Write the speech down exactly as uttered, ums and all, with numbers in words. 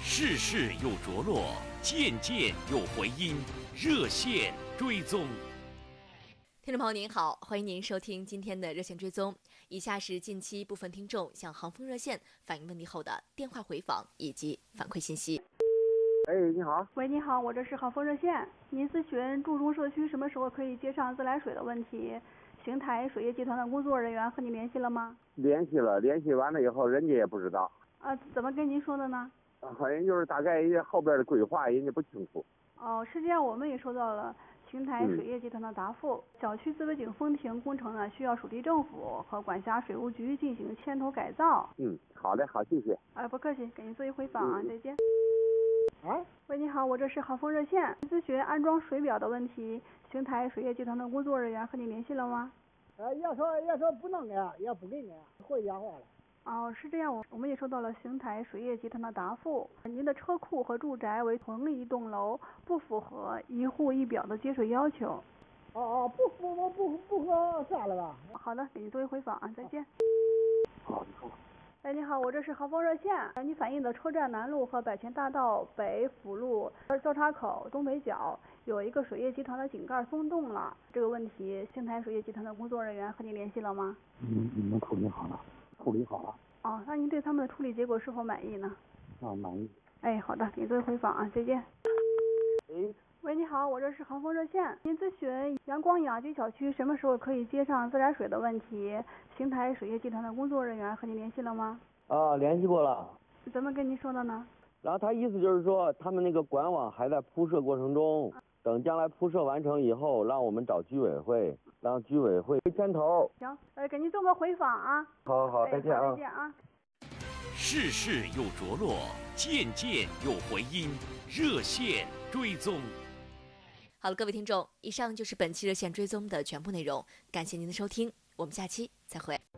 事事有着落，件件有回音，热线追踪。 听众朋友您好，欢迎您收听今天的热线追踪。以下是近期部分听众向航风热线反映问题后的电话回访以及反馈信息。 哎，你好。 喂，你好，我这是航风热线。您咨询注中社区什么时候可以接上自来水的问题，邢台水业集团的工作人员和你联系了吗？ 联系了，联系完了以后，人家也不知道。 啊，怎么跟您说的呢？ 好像就是大概人家后边的规划，人家不清楚。 哦，是这样，我们也收到了邢台水业集团的答复。嗯、小区自卫井风亭工程呢，需要属地政府和管辖水务局进行牵头改造。 嗯，好的，好，谢谢。 啊，不客气，给您做一回访啊，嗯、再见。 啊， 喂，你好，我这是航风热线，咨询安装水表的问题，邢台水业集团的工作人员和你联系了吗？ 呃，要说要说不能安，也不给安，回电话了。 哦，是这样，我我们也收到了邢台水业集团的答复，您的车库和住宅为同一栋楼，不符合一户一表的接水要求。 哦哦，不符合不不合算了吧？ 好的，给您做一回访啊，再见。 好，你好。 哎，你好，我这是航风热线，你反映的车站南路和百泉大道北辅路交叉口东北角有一个水业集团的井盖松动了，这个问题，邢台水业集团的工作人员和您联系了吗？ 嗯，你们处理好了。处理好了。 哦，那您对他们的处理结果是否满意呢？ 啊，满意。 哎，好的，给您做回访啊，再见。 哎， 喂，你好，我这是航风热线，您咨询阳光雅居小区什么时候可以接上自来水的问题，邢台水业集团的工作人员和您联系了吗？ 啊，联系过了。 怎么跟您说的呢？ 然后他意思就是说，他们那个管网还在铺设过程中，等将来铺设完成以后，让我们找居委会，让居委会牵头。 行，呃，给您做个回访啊。 好好，再见啊！ 再见啊！ 事事有着落，件件有回音，热线追踪。 好了，各位听众，以上就是本期热线追踪的全部内容，感谢您的收听，我们下期再会。